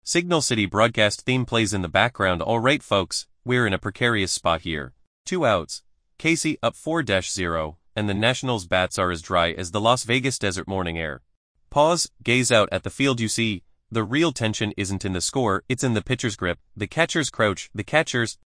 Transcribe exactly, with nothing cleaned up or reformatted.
Signal City broadcast theme plays in the background. Alright folks, we're in a precarious spot here. Two outs. K C up four to zero, and the Nationals' bats are as dry as the Las Vegas desert morning air. Pause, gaze out at the field. You see, the real tension isn't in the score, it's in the pitcher's grip, the catcher's crouch, the catcher's